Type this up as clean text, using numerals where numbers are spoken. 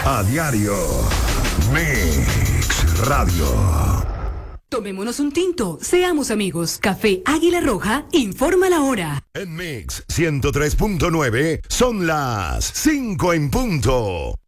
A diario. Mix Radio. Tomémonos un tinto, seamos amigos. Café Águila Roja informa la hora. En Mix 103.9 son las 5 en punto.